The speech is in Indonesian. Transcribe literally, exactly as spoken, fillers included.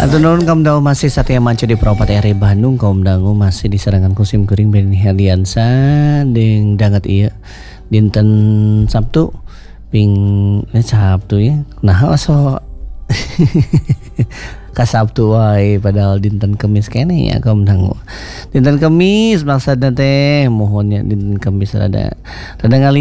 Atur nuhun kaum dangu masih Satya Manco di Propat R I Bandung. Kaum dangu masih diserangan kusim kering Beni Heliansa deng danget ieu dinten Sabtu ping eh, Sabtu ya. Nah so ka Sabtu wae padahal dinten Kemis kene ya kaum dangu. Dinten Kemis maksudna teh mohonnya dinten Kemis rada rada ngali